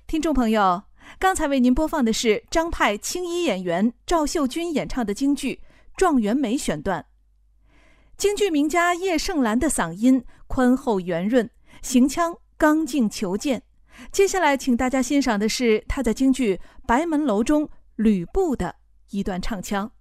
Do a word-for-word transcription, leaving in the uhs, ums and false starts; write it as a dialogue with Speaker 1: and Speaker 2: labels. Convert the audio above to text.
Speaker 1: 听众朋友，刚才为您播放的是张派青衣演员赵秀君演唱的京剧《状元美》选段。京剧名家叶盛兰的嗓音宽厚圆润，行腔刚劲遒健。接下来请大家欣赏的是他在京剧《白门楼》中吕布的一段唱腔。